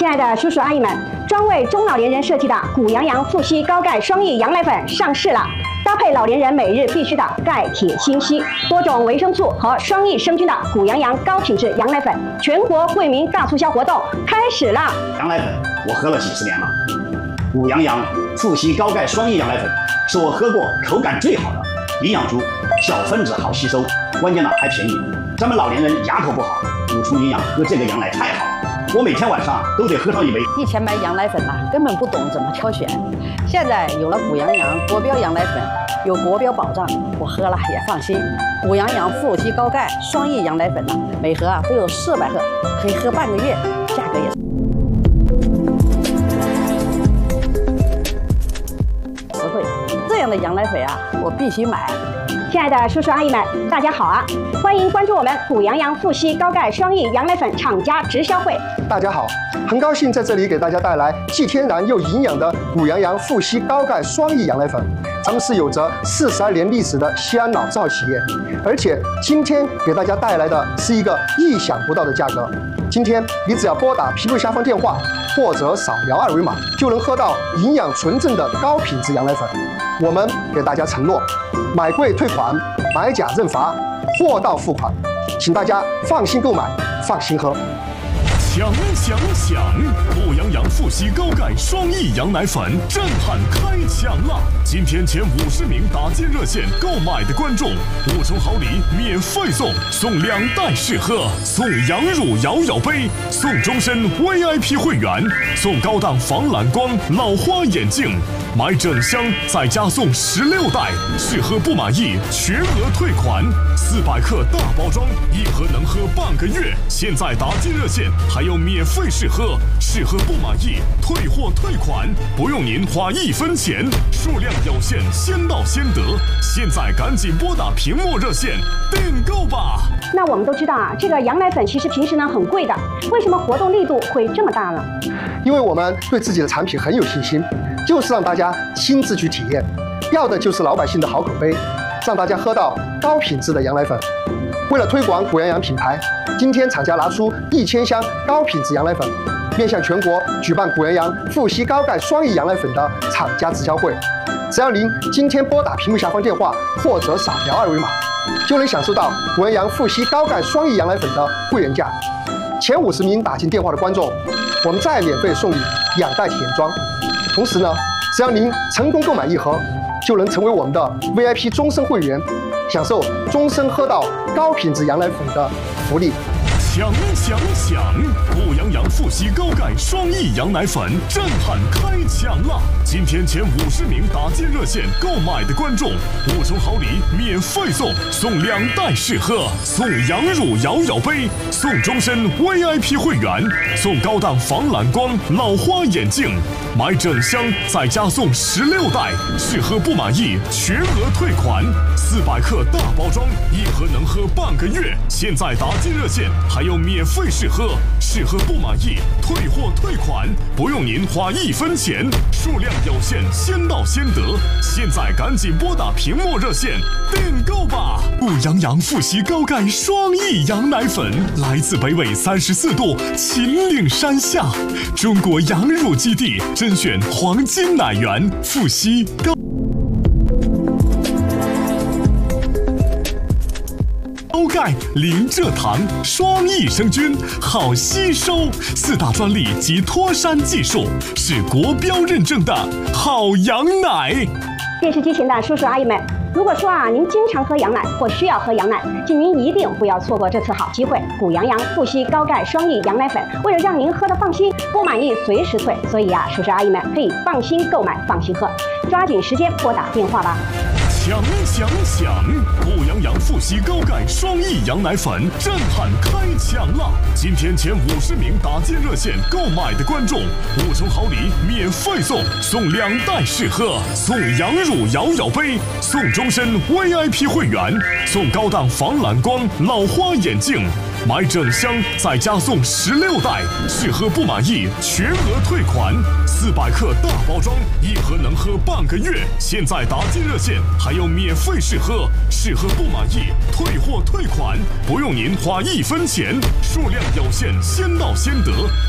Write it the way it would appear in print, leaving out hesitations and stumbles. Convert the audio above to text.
亲爱的叔叔阿姨们，专为中老年人设计的谷羊羊富硒高钙双益羊奶粉上市了。搭配老年人每日必需的钙、铁、锌、硒，多种维生素和双益生菌的谷羊羊高品质羊奶粉，全国惠民大促销活动开始了。 羊奶粉我喝了几十年了，谷羊羊富硒高钙双益羊奶粉是我喝过口感最好的，营养足，小分子好吸收，关键呢还便宜。咱们老年人牙口不好，补充营养喝这个羊奶太好了。我每天晚上都得喝上一杯。 以前买羊奶粉呐，根本不懂怎么挑选，现在有了谷羊羊国标羊奶粉，有国标保障，我喝了也放心。谷羊羊富硒高钙双益羊奶粉呢，每盒都有400克，可以喝半个月，价格也实惠。这样的羊奶粉啊，我必须买。 亲爱的叔叔阿姨们，大家好啊！欢迎关注我们谷羊羊富硒高钙双益羊奶粉厂家直销会。 大家好，很高兴在这里给大家带来既天然又营养的谷羊羊富硒高钙双益羊奶粉。咱们是有着42年历史的西安老字号企业，而且今天给大家带来的是一个意想不到的价格。今天你只要拨打屏幕下方电话，或者扫描2维码，就能喝到营养纯正的高品质羊奶粉。我们给大家承诺，买贵退款，买假认罚，货到付款，请大家放心购买，放心喝。 抢！谷羊羊富硒高钙双益羊奶粉震撼开抢了！今天前50名打进热线购买的观众，5重好礼免费送2袋试喝，送羊乳摇摇杯，送终身 VIP 会员，送高档防蓝光老花眼镜。买整箱再加送16袋，试喝不满意全额退款。400克大包装，一盒能喝半个月。现在打进热线还有免费试喝，试喝不满意退货退款，不用您花1分钱，数量有限，先到先得。现在赶紧拨打屏幕热线订购吧。 那我们都知道啊，这个羊奶粉其实平时呢很贵的，为什么活动力度会这么大呢？ 因为我们对自己的产品很有信心，就是让大家亲自去体验，要的就是老百姓的好口碑，让大家喝到高品质的羊奶粉。为了推广谷羊羊品牌，今天厂家拿出1000箱高品质羊奶粉，面向全国举办谷羊羊富硒高钙双益羊奶粉的厂家直销会。只要您今天拨打屏幕下方电话或者扫描2维码，就能享受到谷羊羊富硒高钙双益羊奶粉的会员价。前50名打进电话的观众，我们再免费送你2袋体验装。同时呢，只要您成功购买1盒，就能成为我们的 VIP 终身会员，享受终身喝到高品质羊奶粉的福利。 抢！谷羊羊富硒高钙双益羊奶粉震撼开抢了！今天前50名打进热线购买的观众，5重好礼免费送2袋试喝，送羊乳摇摇杯，送终身 VIP 会员，送高档防蓝光老花眼镜。买整箱再加送16袋，试喝不满意全额退款。400克大包装，一盒能喝半个月。现在打进热线还有免费试喝，试喝不满意退货退款，不用您花1分钱，数量有限，先到先得。现在赶紧拨打屏幕热线订购吧！谷羊羊富硒高钙双益羊奶粉来自北纬34度秦岭山下，中国羊乳基地甄选黄金奶源富硒高钙零蔗糖双益生菌，好吸收，4大专利及脱山技术，是国标认证的好羊奶。 电视机前的叔叔阿姨们，如果说啊您经常喝羊奶或需要喝羊奶，请您一定不要错过这次好机会。谷羊羊富硒高钙双益羊奶粉，为了让您喝得放心，不满意随时退，所以啊叔叔阿姨们可以放心购买，放心喝，抓紧时间拨打电话吧。 抢！谷羊羊富硒高钙双益羊奶粉震撼开抢了！今天前50名打进热线购买的观众，5重好礼免费送2袋试喝，送羊乳摇摇杯，送终身 VIP 会员，送高档防蓝光老花眼镜。买整箱再加送16袋，试喝不满意全额退款。400克大包装，一盒能喝半个月。现在打进热线还有免费试喝，试喝不满意退货退款，不用您花1分钱，数量有限，先到先得。